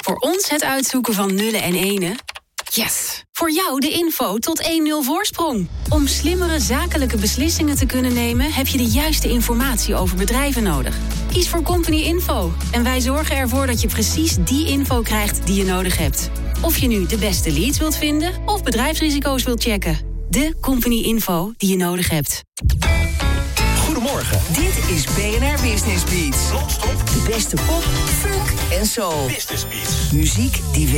Voor ons het uitzoeken van nullen en enen. Yes! Voor jou de info tot 1-0 voorsprong. Om slimmere zakelijke beslissingen te kunnen nemen, heb je de juiste informatie over bedrijven nodig. Kies voor Company Info en wij zorgen ervoor dat je precies die info krijgt die je nodig hebt. Of je nu de beste leads wilt vinden of bedrijfsrisico's wilt checken. De Company Info die je nodig hebt. Goedemorgen. Dit is BNR Business Beats. Non-stop De beste pop, funk en soul. Business Beats. Muziek die